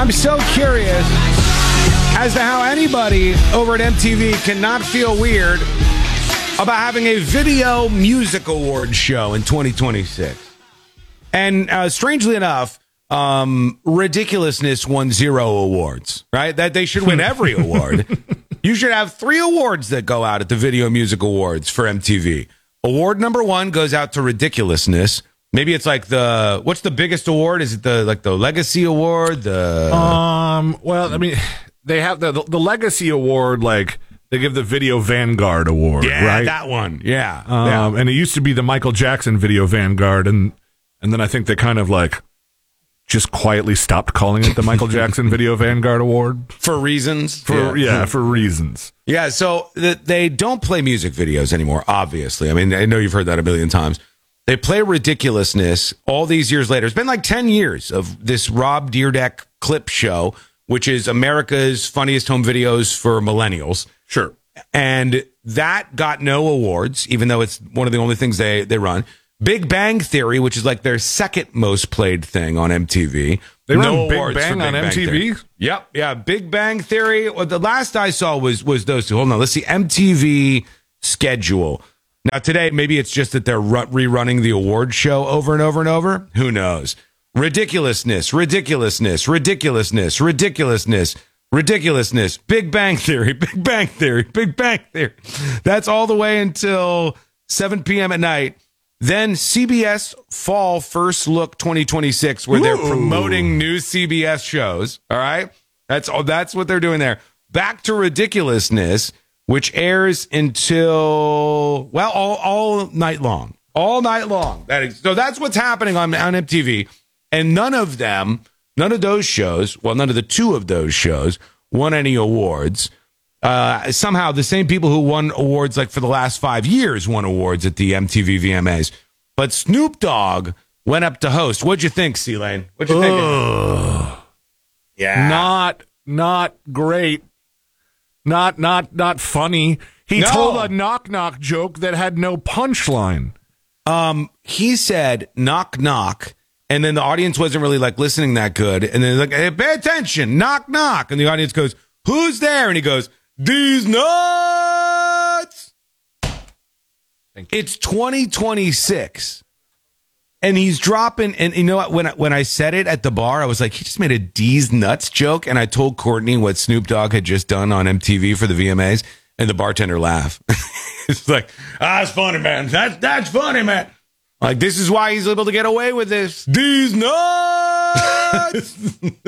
I'm so curious as to how anybody over at MTV cannot feel weird about having a video music award show in 2026. And strangely enough, Ridiculousness won 0 awards, right? That they should win every award. You should have 3 awards that go out at the Video Music Awards for MTV. Award number 1 goes out to Ridiculousness. Maybe it's like what's the biggest award? Is it the Legacy Award? Well, I mean, they have the Legacy Award, like they give the Video Vanguard Award, right? That one. Yeah. And it used to be the Michael Jackson Video Vanguard, and then I think they kind of like just quietly stopped calling it the Michael Jackson Video Vanguard Award for reasons. For reasons. Yeah, so they don't play music videos anymore, obviously. I mean, I know you've heard that a billion times. They play Ridiculousness all these years later. It's been like 10 years of this Rob Dyrdek clip show, which is America's funniest home videos for millennials. Sure. And that got no awards, even though it's one of the only things they run. Big Bang Theory, which is like their second most played thing on MTV. They run Big Bang on MTV? Yep. Yeah. Big Bang Theory. Well, the last I saw was those two. Hold on. Let's see. MTV schedule. Now, today, maybe it's just that they're rerunning the award show over and over and over. Who knows? Ridiculousness. Big Bang Theory. That's all the way until 7 p.m. at night. Then CBS Fall First Look 2026, where they're promoting new CBS shows. All right? That's what they're doing there. Back to Ridiculousness, which airs until, well, all night long. All night long. So that's what's happening on MTV. And none of the 2 of those shows won any awards. Somehow the same people who won awards like for the last 5 years won awards at the MTV VMAs. But Snoop Dogg went up to host. What'd you think, C-Lane? What'd you think? Yeah. Not great. Not funny. He told a knock-knock joke that had no punchline. He said knock knock, and then the audience wasn't really like listening that good. And then like, hey, pay attention, knock knock, and the audience goes, "Who's there?" And he goes, "These nuts." It's 2026. And he's dropping, and you know what? When I said it at the bar, I was like, he just made a D's nuts joke, and I told Courtney what Snoop Dogg had just done on MTV for the VMAs, and the bartender laughed. It's like, that's funny, man. That's funny, man. Like, this is why he's able to get away with this. D's nuts.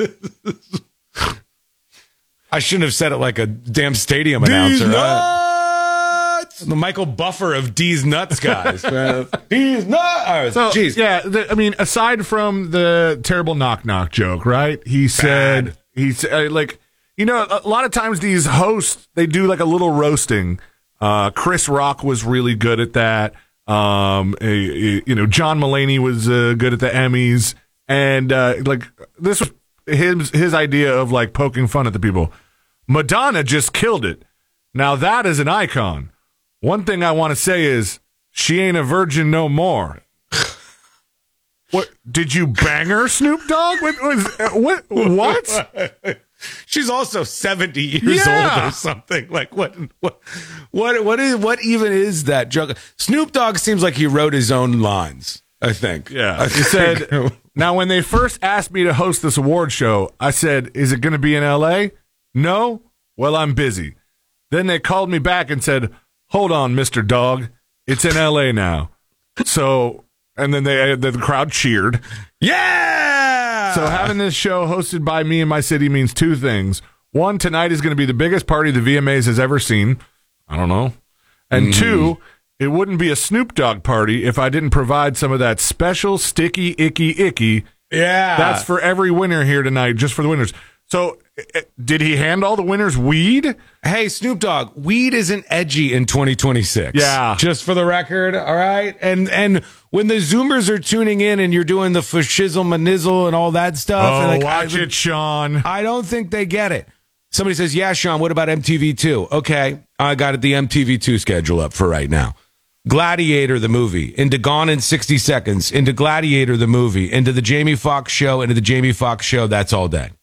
I shouldn't have said it like a damn stadium announcer. D's nuts. The Michael Buffer of D's nuts guys. D's nuts. So, I mean, aside from the terrible knock-knock joke, right? He said, like, you know, a lot of times these hosts, they do like a little roasting. Chris Rock was really good at that. John Mulaney was good at the Emmys. And, like, this was his idea of, like, poking fun at the people. Madonna just killed it. Now that is an icon. One thing I want to say is, she ain't a virgin no more. What? Did you bang her, Snoop Dogg? What? She's also 70 years old or something. Like, what even is that joke? Snoop Dogg seems like he wrote his own lines, I think. Yeah. He said, now, when they first asked me to host this award show, I said, is it going to be in L.A.? No? Well, I'm busy. Then they called me back and said, hold on, Mr. Dog. It's in L.A. now. So, and then the crowd cheered. Yeah! So having this show hosted by me in my city means 2 things. 1, tonight is going to be the biggest party the VMAs has ever seen. I don't know. And 2, it wouldn't be a Snoop Dogg party if I didn't provide some of that special sticky, icky. Yeah. That's for every winner here tonight, just for the winners. So, did he hand all the winners weed? Hey, Snoop Dogg, weed isn't edgy in 2026. Yeah. Just for the record, all right? And when the Zoomers are tuning in and you're doing the fashizzle manizzle and all that stuff. Watch it, Sean. I don't think they get it. Somebody says, yeah, Sean, what about MTV2? Okay, I got the MTV2 schedule up for right now. Gladiator, the movie, into Gone in 60 Seconds, into Gladiator, the movie, into the Jamie Foxx show, that's all day.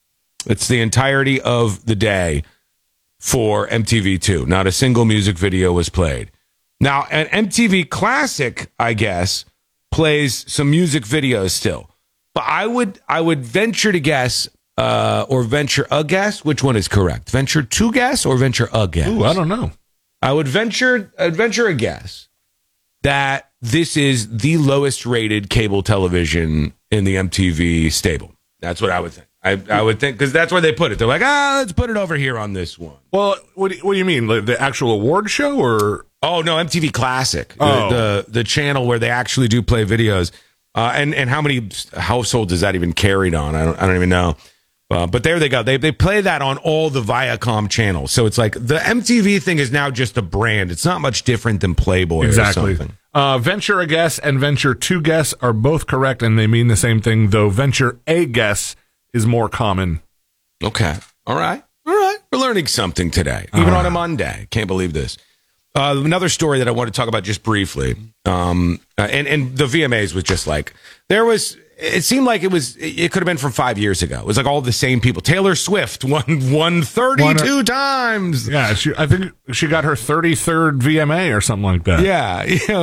It's the entirety of the day for MTV2. Not a single music video was played. Now, an MTV Classic, I guess, plays some music videos still. But I would venture to guess, or venture a guess, which one is correct? Venture to guess or venture a guess? Ooh, I don't know. I would venture a guess that this is the lowest rated cable television in the MTV stable. That's what I would think. I would think, because that's where they put it. They're like, let's put it over here on this one. Well, what do you mean? Like the actual award show or? Oh, no, MTV Classic. Oh. The channel where they actually do play videos. And how many households is that even carried on? I don't even know. But there they go. They play that on all the Viacom channels. So it's like the MTV thing is now just a brand. It's not much different than Playboy Exactly. or something. Venture a guess and venture to guess are both correct, and they mean the same thing, though venture a guess is more common. Okay. All right. We're learning something today, even on a Monday. Can't believe this. Another story that I want to talk about just briefly, and the VMAs was just like, it seemed like it could have been from 5 years ago. It was like all the same people. Taylor Swift won 32 times. Yeah, I think she got her 33rd VMA or something like that. Yeah,